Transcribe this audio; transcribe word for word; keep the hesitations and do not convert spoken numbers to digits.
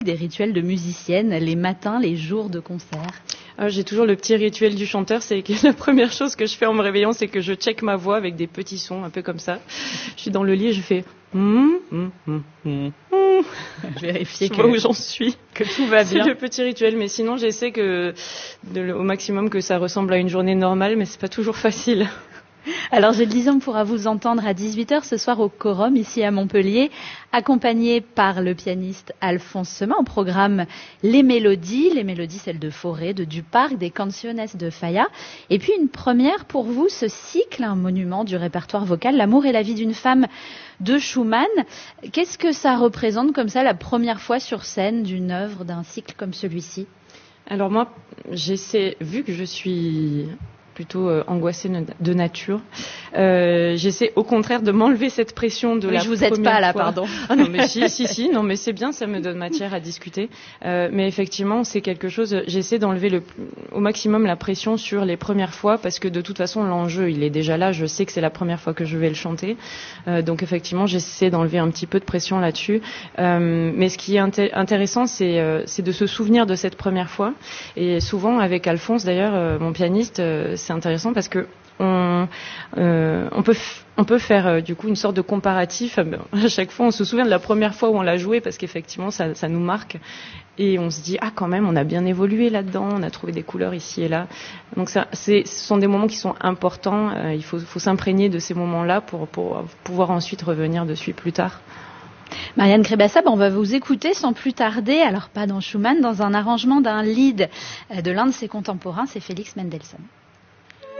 Des rituels de musicienne, les matins, les jours de concert? Ah, j'ai toujours le petit rituel du chanteur, c'est que la première chose que je fais en me réveillant, c'est que je check ma voix avec des petits sons, un peu comme ça. Je suis dans le lit et je fais hum, hum, hum, hum, hum. Vérifier je que, vois où j'en suis, que tout va bien. C'est le petit rituel, mais sinon j'essaie que, de, au maximum que ça ressemble à une journée normale, mais c'est pas toujours facile. Alors Gilles Dizon pourra vous entendre à dix-huit heures ce soir au Quorum, ici à Montpellier, accompagné par le pianiste Alphonse Semin. Au programme Les Mélodies, les mélodies celles de Fauré, de Duparc, des Canciones de Falla. Et puis une première pour vous, ce cycle, un monument du répertoire vocal, L'amour et la vie d'une femme de Schumann. Qu'est-ce que ça représente comme ça, la première fois sur scène d'une œuvre, d'un cycle comme celui-ci? Alors moi, j'essaie, vu que je suis plutôt euh, angoissée de nature. Euh, j'essaie au contraire de m'enlever cette pression de oui, la je vous première aide pas là, fois. pardon. Ah non mais si si si, non mais c'est bien, ça me donne matière à discuter. Euh, mais effectivement, c'est quelque chose. J'essaie d'enlever le au maximum la pression sur les premières fois parce que de toute façon l'enjeu il est déjà là. Je sais que c'est la première fois que je vais le chanter, euh, donc effectivement j'essaie d'enlever un petit peu de pression là-dessus. Euh, mais ce qui est inté- intéressant, c'est euh, c'est de se souvenir de cette première fois. Et souvent avec Alphonse d'ailleurs, euh, mon pianiste. Euh, c'est intéressant parce que on, euh, on peut f- on peut faire euh, du coup une sorte de comparatif. À chaque fois, on se souvient de la première fois où on l'a joué parce qu'effectivement, ça, ça nous marque et on se dit ah quand même, on a bien évolué là-dedans, on a trouvé des couleurs ici et là. Donc ça, c'est, ce sont des moments qui sont importants. Euh, il faut, faut s'imprégner de ces moments-là pour, pour pouvoir ensuite revenir dessus plus tard. Marianne Crébassab, on va vous écouter sans plus tarder, alors pas dans Schumann, dans un arrangement d'un lied de l'un de ses contemporains, c'est Félix Mendelssohn.